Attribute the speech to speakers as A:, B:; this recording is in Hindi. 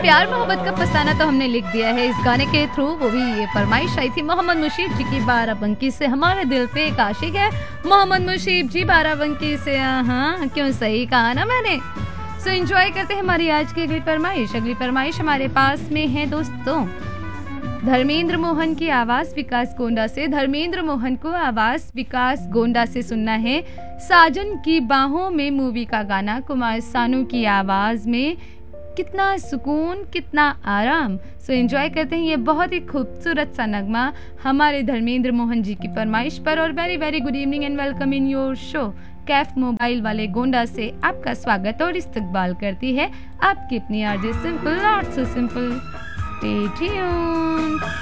A: प्यार मोहब्बत का फसाना तो हमने लिख दिया है इस गाने के थ्रू। वो भी ये फरमाइश आई थी मोहम्मद मुशीब जी की बाराबंकी से। हमारे दिल पे एक आशिक है मोहम्मद मुशीब जी बाराबंकी से। हाँ, क्यों सही कहा ना मैंने। सो एंजॉय करते हैं हमारी आज की अगली फरमाइश। अगली फरमाइश हमारे पास में है दोस्तों धर्मेंद्र मोहन की आवाज विकास गोंडा से। धर्मेंद्र मोहन को आवाज विकास गोंडा से सुनना है साजन की बाहों में मूवी का गाना कुमार सानू की आवाज में। कितना सुकून कितना आराम। सो एंजॉय करते हैं ये बहुत ही खूबसूरत सा नगमा हमारे धर्मेंद्र मोहन जी की फरमाइश पर। और very very good evening and welcome in your show. Kaif mobile वाले गोंडा से आपका स्वागत और इस्तकबाल करती है आपकी अपनी RJ simple, not so simple. Stay tuned.